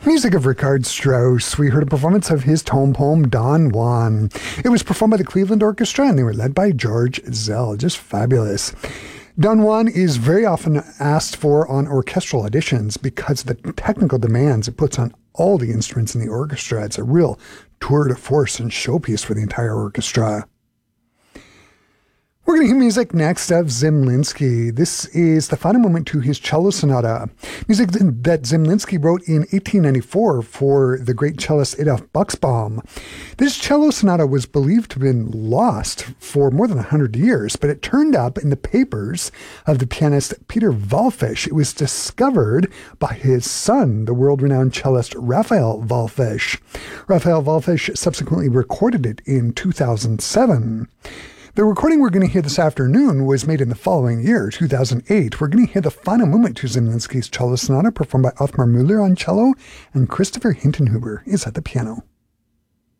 Music of Richard Strauss. We heard a performance of his tone poem, Don Juan. It was performed by the Cleveland Orchestra, and they were led by George Zell. Just fabulous. Don Juan is very often asked for on orchestral auditions because of the technical demands it puts on all the instruments in the orchestra. It's a real tour de force and showpiece for the entire orchestra. We're going to hear music next of Zemlinsky. This is the final movement to his cello sonata. Music that Zemlinsky wrote in 1894 for the great cellist Adolf Buxbaum. This cello sonata was believed to have been lost for more than 100 years, but it turned up in the papers of the pianist Peter Wallfisch. It was discovered by his son, the world-renowned cellist Raphael Wallfisch. Raphael Wallfisch subsequently recorded it in 2007. The recording we're going to hear this afternoon was made in the following year, 2008. We're going to hear the final movement to Zemlinsky's cello sonata performed by Othmar Müller on cello, and Christopher Hintenhuber is at the piano.